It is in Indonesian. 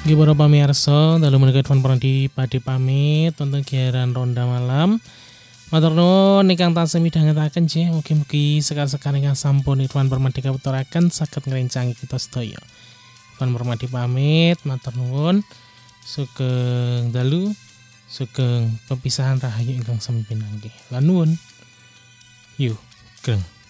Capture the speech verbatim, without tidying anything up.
Nggih para pamirsa, dalu menika Irfan Pradi badhe pamit wonten giaran ronda malam. Matur nuwun ingkang tansah midhangetaken nggih, mugi-mugi sekar-sekar ingkang sampun Irfan Permadi kawuturaken saged ngrencangi kita sedaya. Irfan Permadi pamit, matur nuwun. Sugeng dalu, sugeng pepisahan rahayu ingkang sami pinanggih. Lan nuwun. Yuh, geng.